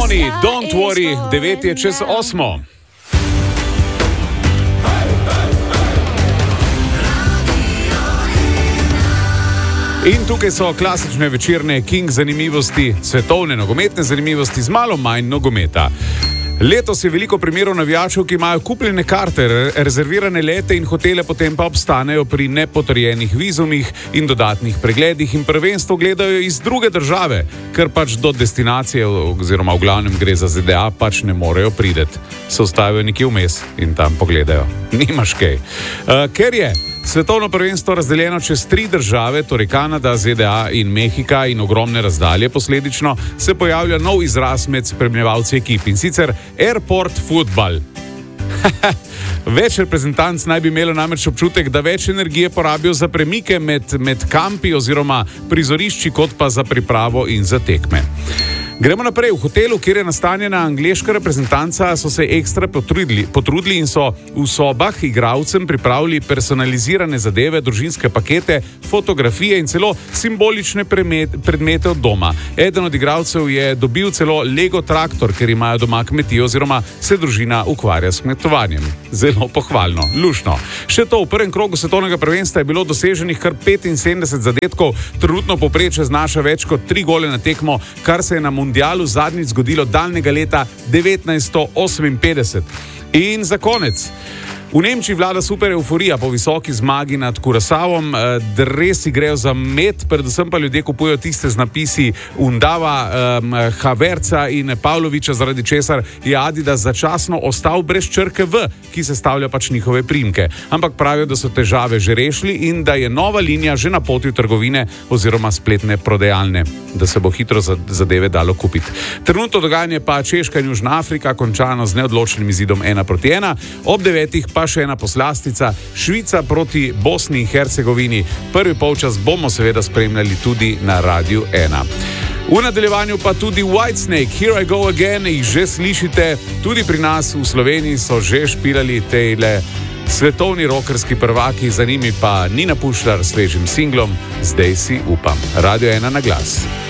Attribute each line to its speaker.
Speaker 1: Oni, don't worry, 9 je čez 8. In tukaj so klasične večerne King zanimivosti, svetovne nogometne zanimivosti z malo manj nogometa. Letos je veliko primerov navijačev, ki imajo kupljene karte, rezervirane lete in hotele, potem pa obstanejo pri nepotrjenih vizumih in dodatnih pregledih in prvenstvo gledajo iz druge države, ker pač do destinacije, oziroma v glavnem gre za ZDA, pač ne morejo prideti. Se ustavijo nekje vmes in tam pogledajo. Nimaš kaj. Ker je svetovno prvenstvo razdeljeno čez 3 države, torej Kanada, ZDA in Mehika in ogromne razdalje, posledično se pojavlja nov izraz med spremljevalci ekip in sicer airport football. Več reprezentanc naj bi imelo namreč občutek, da več energije porabijo za premike med kampi oziroma prizorišči, kot pa za pripravo in za tekme. Gremo naprej. V hotelu, kjer je nastanjena angleška reprezentanca, so se ekstra potrudili in so v sobah igralcem pripravili personalizirane zadeve, družinske pakete, fotografije in celo simbolične predmete od doma. Eden od igralcev je dobil celo Lego traktor, ker imajo doma kmetijo oziroma se družina ukvarja s kmetovanjem. Zelo pohvalno, lušno. Še to, v prvem krogu svetovnega prvenstva je bilo doseženih kar 75 zadetkov, trenutno povprečje znaša več kot 3 gole na tekmo, kar se je na mundialu zadnjič zgodilo daljnega leta 1958. In za konec. V Nemčiji vlada super euforija po visoki zmagi nad Curaçaom. Dresi grejo za med, predvsem pa ljudje kupujejo tiste z napisi Undava, Haverca in Pavloviča, zaradi česar je Adidas začasno ostal brez črke V, ki sestavlja pač njihove priimke. Ampak pravijo, da so težave že rešili in da je nova linija že na poti v trgovine oziroma spletne prodajalne, da se bo hitro zadeve dalo kupiti. Trenutno dogajanje pa Češka in Južna Afrika končano z neodločenim izidom 1-1. Ob 9 pa še ena poslastica, Švica proti Bosni in Hercegovini. Prvi polčas bomo seveda spremljali tudi na Radiu 1. V nadaljevanju pa tudi Whitesnake, Here I Go Again, jih že slišite, tudi pri nas v Sloveniji so že špilali tejle svetovni rockerski prvaki, za njimi pa Nina Pušlar s svežim singlom Zdaj si upam. Radio 1 na glas.